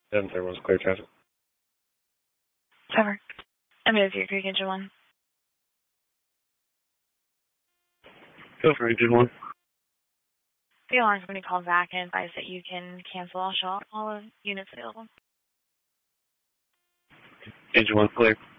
And everyone's clear traffic. Trevor, I'm going to Deer Creek Engine 1. Feel free, Engine 1. The alarm company called back and advised that you can cancel all units available. Engine 1 clear.